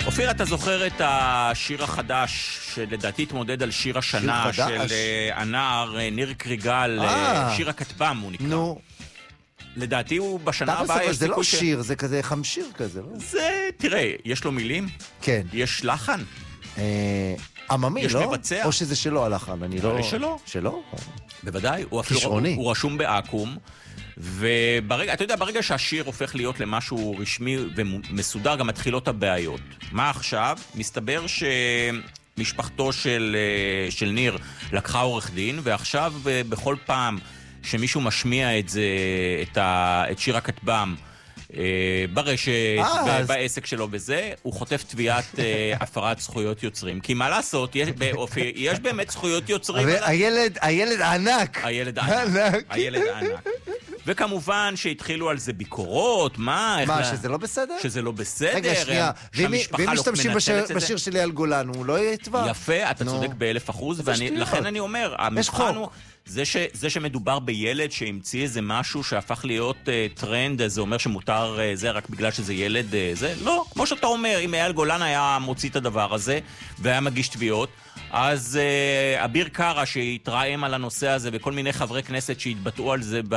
אופיר, אתה זוכר את השיר החדש שלדעתי התמודד על שיר השנה של הנער ניר קריגל, שיר הכתבם הוא נקרא. נו. לדעתי הוא בשנה הבאה יש זה לא שיר, זה כזה חמשיר כזה, לא? זה, תראה, יש לו מילים? כן. יש לחן? עממי, לא? יש מבצע? או שזה שלו הלחן, אני לא... שלו. שלו? בוודאי, הוא רשום באקום, וברגע, אתה יודע, ברגע שהשיר הופך להיות למשהו רשמי ומסודר, גם מתחילות הבעיות. מה עכשיו? מסתבר שמשפחתו של ניר לקחה עורך דין, ועכשיו בכל פעם שמישהו משמיע את זה, את שיר הכתבם, ברשת, בעסק שלו בזה, הוא חוטף תביעת הפרת זכויות יוצרים. כי מה לעשות, יש באמת זכויות יוצרים. הילד ענק. הילד ענק. וכמובן שהתחילו על זה ביקורות, מה, שזה לא בסדר? שזה לא בסדר. רגע, שנייה. ואם משתמשים בשיר שלי על גולן, הוא לא יתבע? יפה, אתה צודק ב1,000%, ולכן אני אומר, המבחן הוא... זה שמדובר בילד שהמציא איזה משהו שהפך להיות טרנד, זה אומר שמותר זה רק בגלל שזה ילד, זה לא, כמו שאתה אומר, אם אייל גולן היה מוציא את הדבר הזה והיה מגיש תביעות, אז אביר קארה שהתרעם על הנושא הזה וכל מיני חברי כנסת שהתבטאו על זה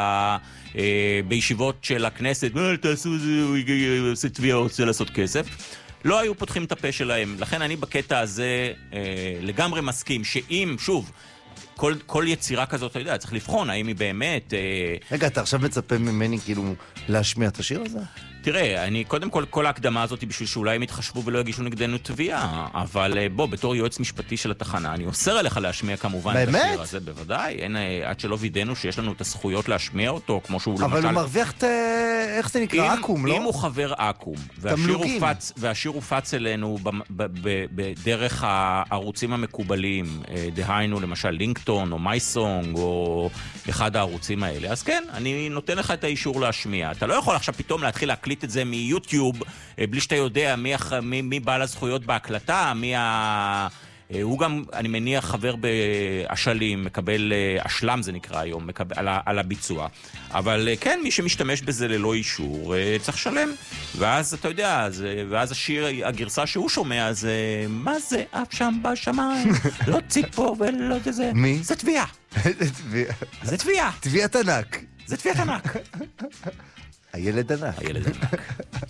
בישיבות של הכנסת, תעשו זה, הוא עושה תביעה, רוצה לעשות כסף, לא היו פותחים את הפה שלהם. לכן אני בקטע הזה לגמרי מסכים שאם, שוב, כל יצירה כזאת, אתה יודע, צריך לבחון, האם היא באמת... רגע, אתה עכשיו מצפה ממני כאילו להשמיע את השיר הזה? תראה, קודם כל ההקדמה הזאת היא בשביל שאולי הם יתחשבו ולא יגישו נגדנו תביעה, אבל בתור יועץ משפטי של התחנה, אני אוסר עליך להשמיע כמובן את השיר הזה, בוודאי, עד שלא וידאנו שיש לנו את הזכויות להשמיע אותו, כמו שהוא למשל... אבל הוא מרוויח את... איך זה נקרא? אקום, לא? אם הוא חבר אקום, והשיר הופץ אלינו בדרך הערוצים המקובלים, דהיינו למשל לינקטון או מייסונג או אחד הערוצים האלה, אז כן, אני נותן לך את האישור להשמיע. אתה לא יכול עכשיו פתאום להתחיל להקליט את זה מיוטיוב, בלי שאתה יודע מי בעל הזכויות בהקלטה, הוא גם, אני מניח, חבר באשלים, מקבל, אשלם זה נקרא היום, על הביצוע. אבל כן, מי שמשתמש בזה ללא אישור, צריך לשלם. ואז אתה יודע, ואז השיר, הגרסה שהוא שומע, זה, מה זה אף שם בשמיים? לא ציפור ולא זה. מי? זה תביעה. זה תביעה. תביעת ענק. זה תביעת ענק. הילד ענק. הילד ענק.